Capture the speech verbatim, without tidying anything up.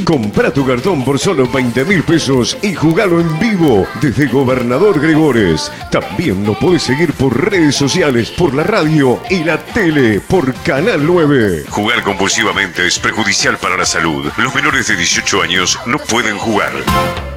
Compra tu cartón por solo veinte mil pesos y jugalo en vivo desde Gobernador Gregores. También nos podés seguir por redes sociales, por la radio y la tele por Canal nueve. Jugar compulsivamente es perjudicial para la salud. Los menores de dieciocho años no pueden jugar.